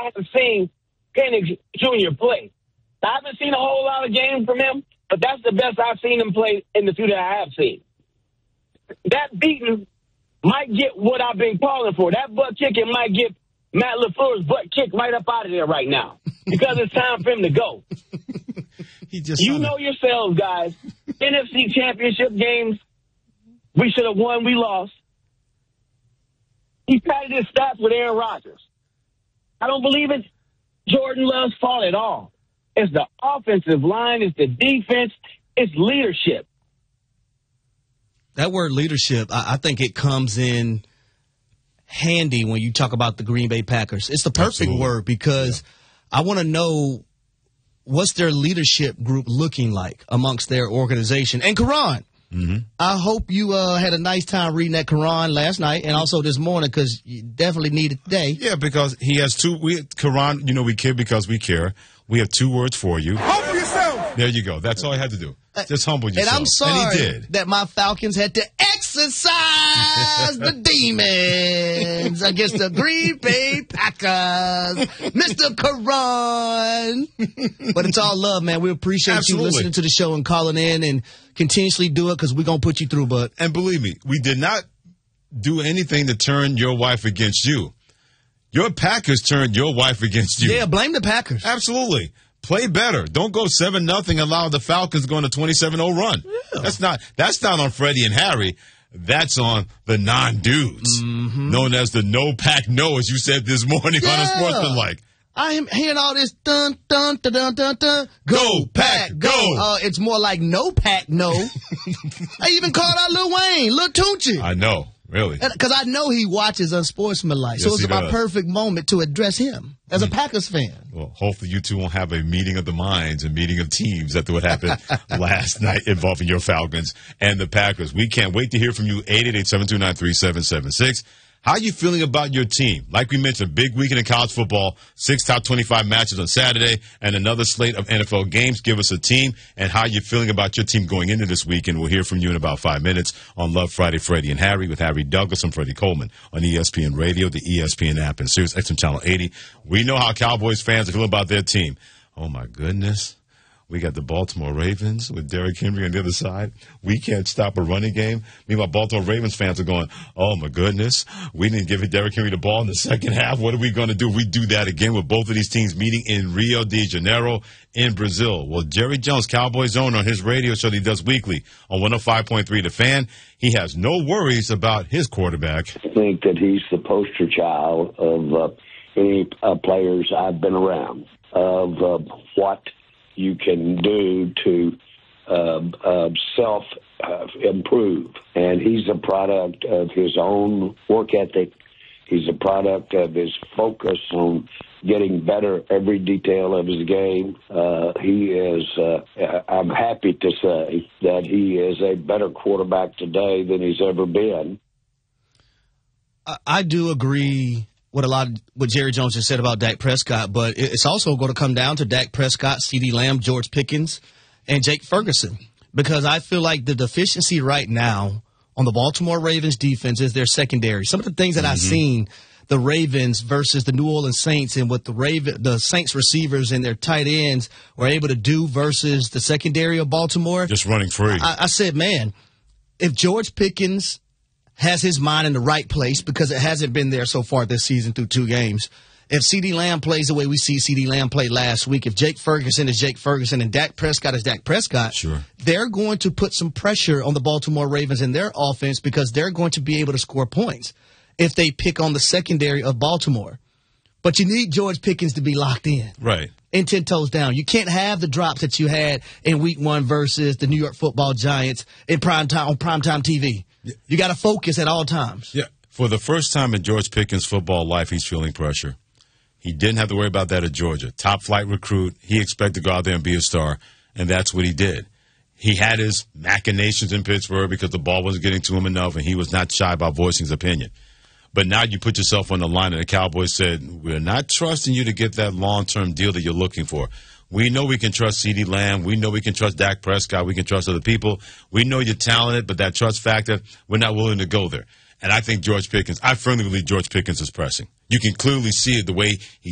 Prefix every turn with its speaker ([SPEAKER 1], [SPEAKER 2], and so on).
[SPEAKER 1] I have seen Penix Jr. play. I haven't seen a whole lot of games from him, but that's the best I've seen him play in the few that I have seen. That beating might get what I've been calling for. That butt kicking might get Matt LaFleur's butt kicked right up out of there right now because it's time for him to go. You know yourselves, guys. NFC Championship games, we should have won, we lost. He padded his stats with Aaron Rodgers. I don't believe it. Jordan Love's fault at all. It's the offensive line, it's the defense, it's leadership.
[SPEAKER 2] That word leadership, I think it comes in handy when you talk about the Green Bay Packers. It's the perfect word because I want to know what's their leadership group looking like amongst their organization. And Karan, I hope you had a nice time reading that Quran last night and also this morning because you definitely need it today.
[SPEAKER 3] Yeah, because he has Quran, we care because we care. We have 2 words for you.
[SPEAKER 4] Humble yourself.
[SPEAKER 3] There you go. That's all I had to do. Just humble yourself.
[SPEAKER 2] And I'm sorry
[SPEAKER 3] he did.
[SPEAKER 2] that my Falcons had to exercise the demons against the Green Bay Packers. Mr. Karan. But it's all love, man. We appreciate you listening to the show and calling in and continuously do it because we're going to put you through, bud.
[SPEAKER 3] And believe me, we did not do anything to turn your wife against you. Your Packers turned your wife against you.
[SPEAKER 2] Yeah, blame the Packers.
[SPEAKER 3] Absolutely. Play better. Don't go 7-0. Allow the Falcons going a 27-0 run. Yeah. That's not on Freddie and Harry. That's on the non-dudes, known as the no-pack no, as you said this morning on a Sportsmanlike.
[SPEAKER 2] I am hearing all this dun dun dun dun dun dun. Go pack, go. It's more like no pack, no. I even called out Lil Wayne, Lil Tunechi.
[SPEAKER 3] I know, really,
[SPEAKER 2] because I know he watches Unsportsmanlike, so it's my perfect moment to address him as a Packers fan.
[SPEAKER 3] Well, hopefully you two won't have a meeting of the minds and meeting of teams after what happened last night involving your Falcons and the Packers. We can't wait to hear from you. 888-729-3776. How are you feeling about your team? Like we mentioned, big weekend in college football, 6 top 25 matches on Saturday, and another slate of NFL games. Give us a team and how you're feeling about your team going into this weekend. We'll hear from you in about 5 minutes on Love Friday, Freddie and Harry with Harry Douglas and Freddie Coleman on ESPN Radio, the ESPN app, and Sirius XM Channel 80. We know how Cowboys fans are feeling about their team. Oh, my goodness. We got the Baltimore Ravens with Derrick Henry on the other side. We can't stop a running game. Meanwhile, Baltimore Ravens fans are going, oh, my goodness. We didn't give Derrick Henry the ball in the second half. What are we going to do? We do that again with both of these teams meeting in Rio de Janeiro in Brazil. Well, Jerry Jones, Cowboys owner, on his radio show that he does weekly on 105.3 The Fan, he has no worries about his quarterback.
[SPEAKER 5] I think that he's the poster child of any players I've been around, of what you can do to self-improve. And he's a product of his own work ethic. He's a product of his focus on getting better every detail of his game. He is, I'm happy to say that he is a better quarterback today than he's ever been.
[SPEAKER 2] I do agree with what Jerry Jones has said about Dak Prescott, but it's also going to come down to Dak Prescott, CeeDee Lamb, George Pickens, and Jake Ferguson, because I feel like the deficiency right now on the Baltimore Ravens defense is their secondary. Some of the things that I've seen the Ravens versus the New Orleans Saints and what the Saints receivers and their tight ends were able to do versus the secondary of Baltimore.
[SPEAKER 3] Just running free.
[SPEAKER 2] I said, man, if George Pickens has his mind in the right place, because it hasn't been there so far this season through 2 games. If CeeDee Lamb plays the way we see CeeDee Lamb play last week, if Jake Ferguson is Jake Ferguson and Dak Prescott is Dak Prescott, they're going to put some pressure on the Baltimore Ravens in their offense because they're going to be able to score points if they pick on the secondary of Baltimore. But you need George Pickens to be locked in.
[SPEAKER 3] Right.
[SPEAKER 2] And 10 toes down. You can't have the drops that you had in week 1 versus the New York Football Giants in primetime on primetime TV. You got to focus at all times.
[SPEAKER 3] Yeah. For the first time in George Pickens' football life, he's feeling pressure. He didn't have to worry about that at Georgia. Top flight recruit. He expected to go out there and be a star, and that's what he did. He had his machinations in Pittsburgh because the ball wasn't getting to him enough, and he was not shy about voicing his opinion. But now you put yourself on the line, and the Cowboys said, we're not trusting you to get that long-term deal that you're looking for. We know we can trust CeeDee Lamb. We know we can trust Dak Prescott. We can trust other people. We know you're talented, but that trust factor, we're not willing to go there. And I think George Pickens, I firmly believe George Pickens is pressing. You can clearly see it the way he